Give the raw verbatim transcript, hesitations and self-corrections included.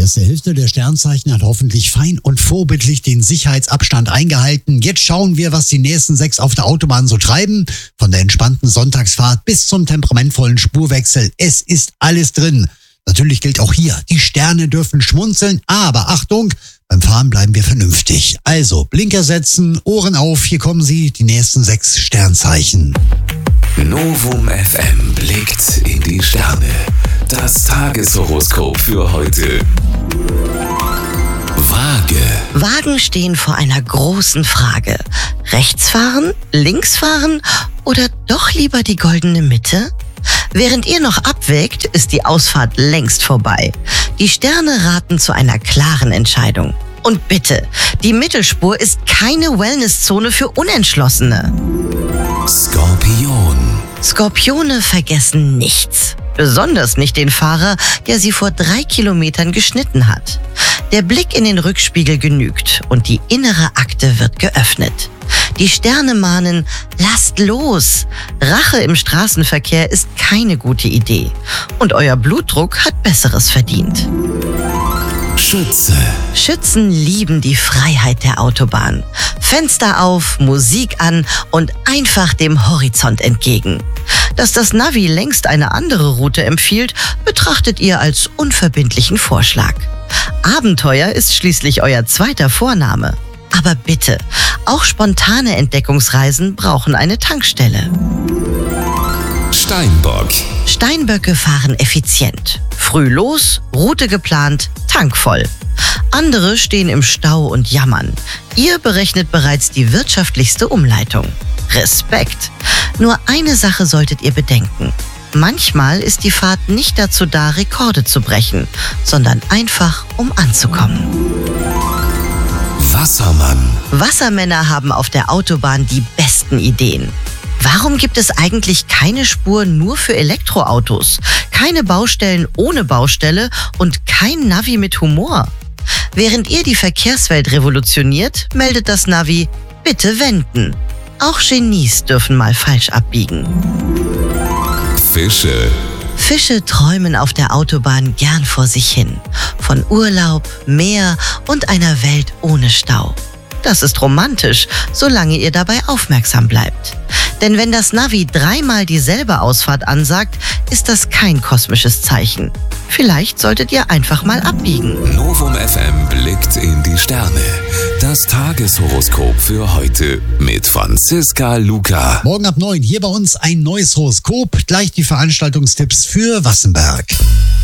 erste Hälfte der Sternzeichen hat hoffentlich fein und vorbildlich den Sicherheitsabstand eingehalten. Jetzt schauen wir, was die nächsten sechs auf der Autobahn so treiben. Von der entspannten Sonntagsfahrt bis zum temperamentvollen Spurwechsel. Es ist alles drin. Natürlich gilt auch hier, die Sterne dürfen schmunzeln, aber Achtung, beim Fahren bleiben wir vernünftig. Also Blinker setzen, Ohren auf, hier kommen sie, die nächsten sechs Sternzeichen. Novum F M blickt in die Sterne. Das Tageshoroskop für heute. Waage. Wagen stehen vor einer großen Frage. Rechts fahren, links fahren oder doch lieber die goldene Mitte? Während ihr noch abwägt, ist die Ausfahrt längst vorbei. Die Sterne raten zu einer klaren Entscheidung. Und bitte, die Mittelspur ist keine Wellnesszone für Unentschlossene. Skorpion. Skorpione vergessen nichts. Besonders nicht den Fahrer, der sie vor drei Kilometern geschnitten hat. Der Blick in den Rückspiegel genügt und die innere Akte wird geöffnet. Die Sterne mahnen, lasst los. Rache im Straßenverkehr ist keine gute Idee. Und euer Blutdruck hat Besseres verdient. Schütze. Schützen lieben die Freiheit der Autobahn. Fenster auf, Musik an und einfach dem Horizont entgegen. Dass das Navi längst eine andere Route empfiehlt, betrachtet ihr als unverbindlichen Vorschlag. Abenteuer ist schließlich euer zweiter Vorname. Aber bitte, auch spontane Entdeckungsreisen brauchen eine Tankstelle. Steinbock. Steinböcke fahren effizient. Früh los, Route geplant, Tank voll. Andere stehen im Stau und jammern. Ihr berechnet bereits die wirtschaftlichste Umleitung. Respekt! Nur eine Sache solltet ihr bedenken. Manchmal ist die Fahrt nicht dazu da, Rekorde zu brechen, sondern einfach, um anzukommen. Wassermann. Wassermänner haben auf der Autobahn die besten Ideen. Warum gibt es eigentlich keine Spur nur für Elektroautos, keine Baustellen ohne Baustelle und kein Navi mit Humor? Während ihr die Verkehrswelt revolutioniert, meldet das Navi, bitte wenden. Auch Genies dürfen mal falsch abbiegen. Fische. Fische träumen auf der Autobahn gern vor sich hin. Von Urlaub, Meer und einer Welt ohne Stau. Das ist romantisch, solange ihr dabei aufmerksam bleibt. Denn wenn das Navi dreimal dieselbe Ausfahrt ansagt, ist das kein kosmisches Zeichen. Vielleicht solltet ihr einfach mal abbiegen. Novum F M blickt in die Sterne. Das Tageshoroskop für heute mit Franziska Luca. Morgen ab neun hier bei uns ein neues Horoskop, gleich die Veranstaltungstipps für Wassenberg.